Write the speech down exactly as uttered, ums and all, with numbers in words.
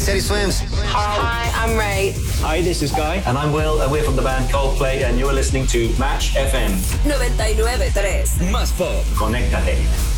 Teddy Swims. Hi, I'm Ray. Hi, this is Guy. And I'm Will, and we're from the band Coldplay, and you're listening to Match F M. noventa y nueve punto tres. Más pop. Conéctate.